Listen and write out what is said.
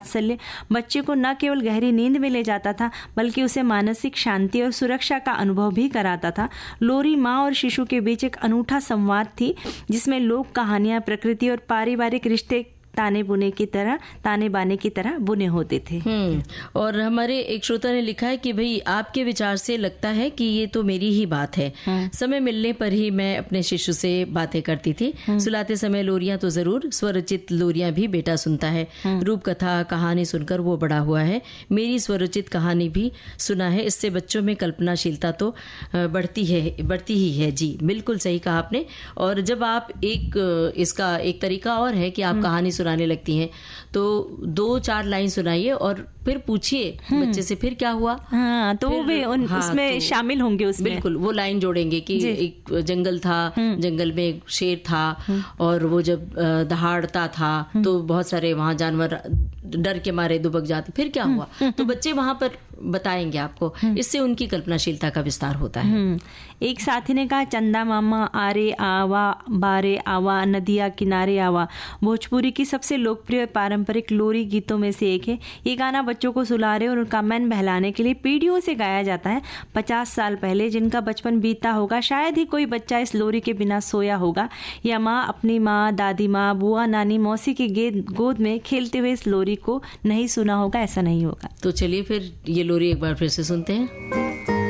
वात्सल्य बच्चे को न केवल गहरी नींद में ले जाता था बल्कि उसे मानसिक शांति और सुरक्षा का अनुभव भी कराता था। लोरी माँ और शिशु के बीच एक अनूठा संवाद थी जिसमें लोक कहानियां, प्रकृति और पारिवारिक रिश्ते ताने बाने की तरह बुने होते थे। और हमारे एक श्रोता ने लिखा है कि भाई आपके विचार से लगता है कि ये तो मेरी ही बात है। समय मिलने पर ही मैं अपने शिशु से बातें करती थी। सुलाते समय लोरियां तो जरूर, स्वरचित लोरियां भी बेटा सुनता है। रूप कथा कहानी सुनकर वो बड़ा हुआ है। मेरी स्वरचित कहानी भी सुना है। इससे बच्चों में कल्पनाशीलता तो बढ़ती ही है। जी बिल्कुल सही कहा आपने। और जब आप इसका एक तरीका और है कि आप कहानी सुनाने लगती हैं तो 2-4 लाइन सुनाइए और फिर पूछिए बच्चे से फिर क्या हुआ। तो वो भी उसमें शामिल होंगे। उसमें बिल्कुल वो लाइन जोड़ेंगे कि एक जंगल था, जंगल में एक शेर था और वो जब दहाड़ता था तो बहुत सारे वहां जानवर डर के मारे दुबक जाते, फिर क्या हुआ। तो बच्चे वहां पर बताएंगे आपको। इससे उनकी कल्पनाशीलता का विस्तार होता है। एक साथी ने कहा, चंदा मामा आरे आवा बारे आवा नदिया किनारे आवा भोजपुरी की सबसे लोकप्रिय पारंपरिक लोरी गीतों में से एक है। ये गाना बच्चों को सुलाने और उनका मन बहलाने के लिए पीढ़ियों से गाया जाता है। 50 साल पहले जिनका बचपन बीता होगा शायद ही कोई बच्चा इस लोरी के बिना सोया होगा या माँ अपनी माँ, दादी माँ, बुआ, नानी, मौसी की गोद में खेलते हुए इस लोरी को नहीं सुना होगा। ऐसा नहीं होगा। तो चलिए फिर ये लोरी एक बार फिर से सुनते हैं।